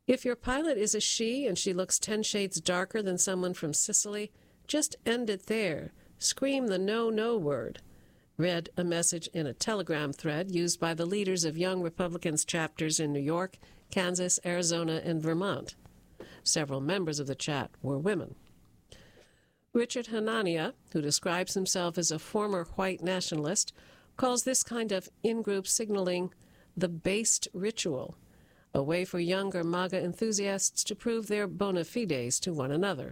If your pilot is a she and she looks 10 shades darker than someone from Sicily, just end it there. Scream the no, no word, read a message in a Telegram thread used by the leaders of Young Republicans chapters in New York, Kansas, Arizona, and Vermont. Several members of the chat were women. Richard Hanania, who describes himself as a former white nationalist, calls this kind of in-group signaling the based ritual, a way for younger MAGA enthusiasts to prove their bona fides to one another.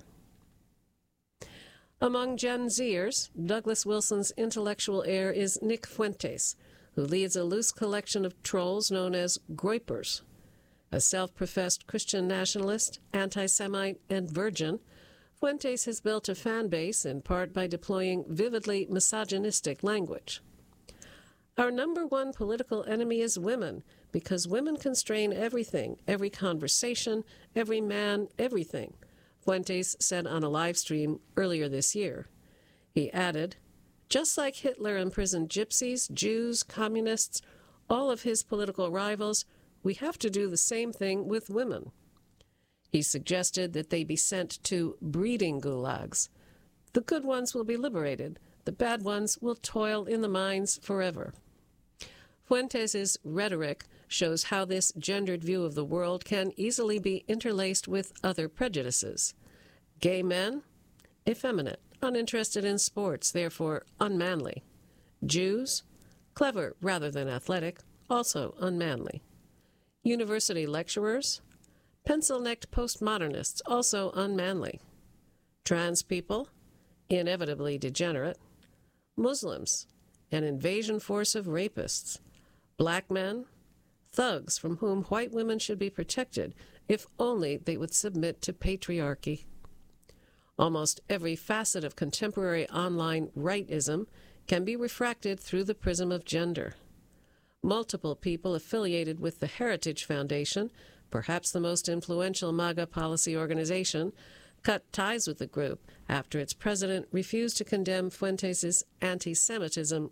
Among Gen Zers, Douglas Wilson's intellectual heir is Nick Fuentes, who leads a loose collection of trolls known as Groypers. A self-professed Christian nationalist, anti-Semite, and virgin, Fuentes has built a fan base in part by deploying vividly misogynistic language. Our number one political enemy is women, because women constrain everything, every conversation, every man, everything, Fuentes said on a live stream earlier this year. He added, just like Hitler imprisoned gypsies, Jews, communists, all of his political rivals, we have to do the same thing with women. He suggested that they be sent to breeding gulags. The good ones will be liberated. The bad ones will toil in the mines forever. Fuentes' rhetoric shows how this gendered view of the world can easily be interlaced with other prejudices. Gay men? Effeminate, uninterested in sports, therefore unmanly. Jews? Clever rather than athletic, also unmanly. University lecturers? Pencil-necked postmodernists, also unmanly. Trans people? Inevitably degenerate. Muslims? An invasion force of rapists. Black men? Thugs from whom white women should be protected, if only they would submit to patriarchy. Almost every facet of contemporary online rightism can be refracted through the prism of gender. Multiple people affiliated with the Heritage Foundation, perhaps the most influential MAGA policy organization, cut ties with the group after its president refused to condemn Fuentes' anti-Semitism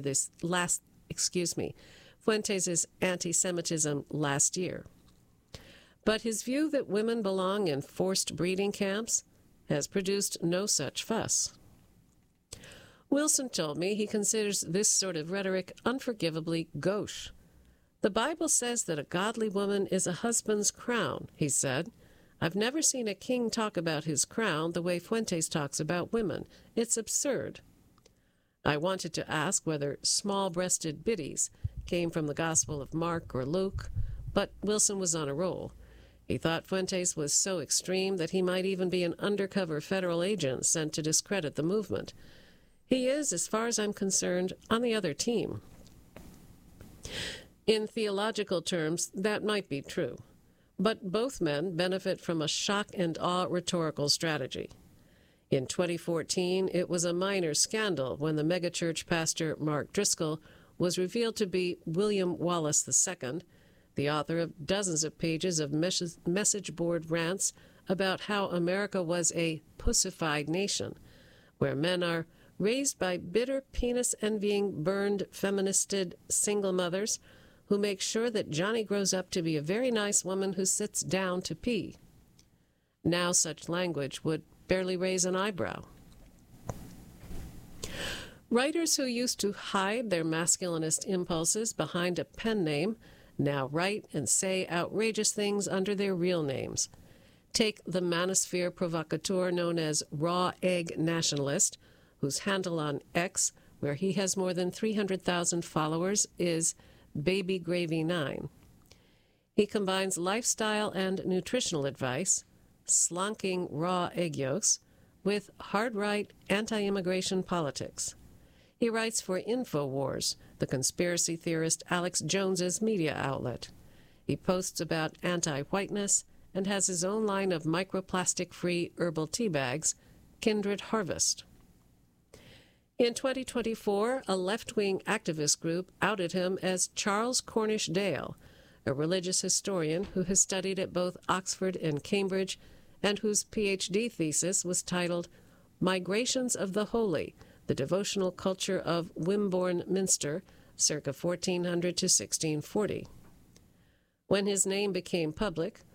Fuentes' anti-Semitism last year. But his view that women belong in forced breeding camps has produced no such fuss. Wilson told me he considers this sort of rhetoric unforgivably gauche. The Bible says that a godly woman is a husband's crown, he said. I've never seen a king talk about his crown the way Fuentes talks about women. It's absurd. I wanted to ask whether small-breasted biddies came from the Gospel of Mark or Luke, but Wilson was on a roll. He thought Fuentes was so extreme that he might even be an undercover federal agent sent to discredit the movement. He is, as far as I'm concerned, on the other team. In theological terms, that might be true, but both men benefit from a shock and awe rhetorical strategy. In 2014, it was a minor scandal when the megachurch pastor Mark Driscoll was revealed to be William Wallace II, the author of dozens of pages of message board rants about how America was a pussified nation, where men are raised by bitter, penis-envying, burned, feministed single mothers who make sure that Johnny grows up to be a very nice woman who sits down to pee. Now such language would barely raise an eyebrow. Writers who used to hide their masculinist impulses behind a pen name now write and say outrageous things under their real names. Take the manosphere provocateur known as Raw Egg Nationalist, whose handle on X, where he has more than 300,000 followers, is Baby Gravy 9. He combines lifestyle and nutritional advice, slonking raw egg yolks, with hard-right anti-immigration politics. He writes for InfoWars, the conspiracy theorist Alex Jones's media outlet. He posts about anti-whiteness and has his own line of microplastic-free herbal tea bags, Kindred Harvest. In 2024, a left-wing activist group outed him as Charles Cornish Dale, a religious historian who has studied at both Oxford and Cambridge and whose PhD thesis was titled Migrations of the Holy, the Devotional Culture of Wimborne Minster, circa 1400 to 1640. When his name became public,